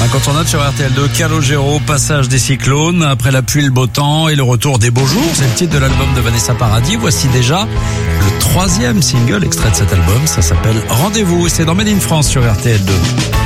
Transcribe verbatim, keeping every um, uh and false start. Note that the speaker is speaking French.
Incontournable sur R T L deux, Calogero, passage des cyclones, après la pluie, le beau temps et le retour des beaux jours. C'est le titre de l'album de Vanessa Paradis. Voici déjà le troisième single extrait de cet album. Ça s'appelle Rendez-vous et c'est dans Made in France sur R T L deux.